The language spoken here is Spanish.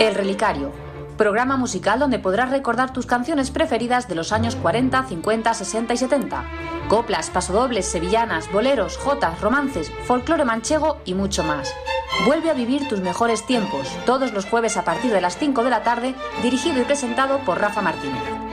El Relicario, programa musical donde podrás recordar tus canciones preferidas de los años 40, 50, 60 y 70. Coplas, pasodobles, sevillanas, boleros, jotas, romances, folclore manchego y mucho más. Vuelve a vivir tus mejores tiempos, todos los jueves a partir de las 5 de la tarde, dirigido y presentado por Rafa Martínez.